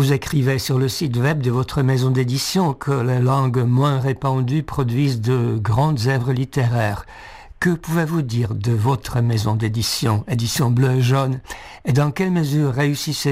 Vous écrivez sur le site web de votre maison d'édition que les langues moins répandues produisent de grandes œuvres littéraires. Que pouvez-vous dire de votre maison d'édition, Éditions Bleu et Jaune, et dans quelle mesure réussissez